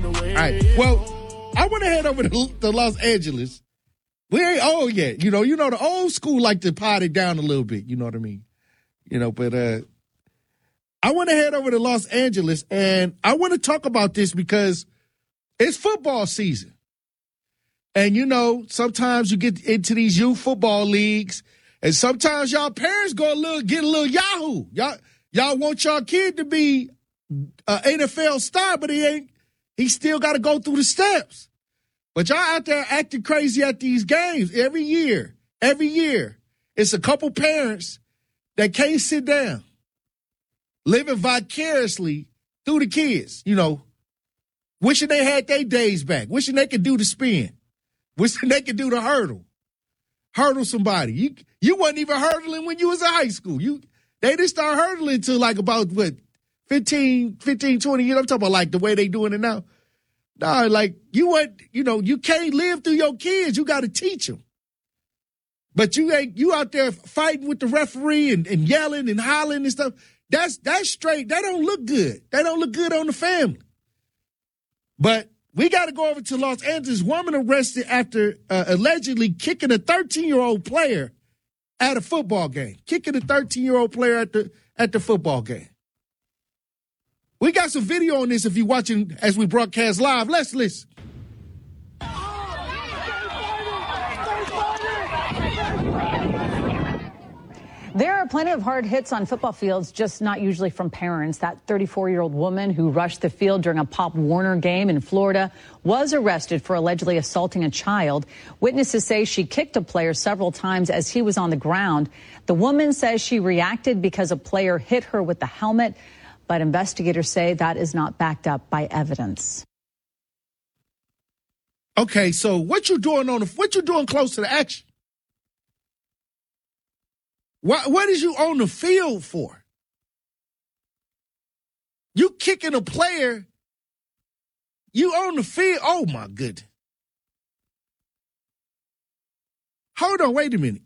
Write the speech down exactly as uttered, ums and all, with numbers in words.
right. Well, I want to head over to, to Los Angeles. We ain't old yet. You know, you know, the old school like to pot it down a little bit. You know what I mean? You know, but uh, I want to head over to Los Angeles, and I want to talk about this because it's football season. And, you know, sometimes you get into these youth football leagues, and sometimes y'all parents go a little, get a little yahoo. Y'all, y'all want y'all kid to be an N F L star, but he ain't, he still got to go through the steps. But y'all out there acting crazy at these games every year, every year. It's a couple parents that can't sit down, living vicariously through the kids, you know, wishing they had their days back, wishing they could do the spin, wishing they could do the hurdle, hurdle somebody. You you wasn't even hurdling when you was in high school. You They didn't start hurdling till like about, what, fifteen, fifteen, twenty years. I'm talking about like the way they doing it now. No, like you want, you know, you can't live through your kids. You got to teach them. But you ain't, you out there fighting with the referee and, and yelling and hollering and stuff. That's that's straight. That don't look good. That don't look good on the family. But we got to go over to Los Angeles. Woman arrested after uh, allegedly kicking a thirteen-year-old player at a football game. Kicking a thirteen-year-old player at the at the football game. We got some video on this if you're watching as we broadcast live. Let's listen. There are plenty of hard hits on football fields, just not usually from parents. That thirty-four-year-old woman who rushed the field during a Pop Warner game in Florida was arrested for allegedly assaulting a child. Witnesses say she kicked a player several times as he was on the ground. The woman says she reacted because a player hit her with the helmet, but investigators say that is not backed up by evidence. Okay, so what you doing on the what you doing close to the action? What what is you on the field for? You kicking a player, you on the field. Oh my goodness. Hold on, wait a minute.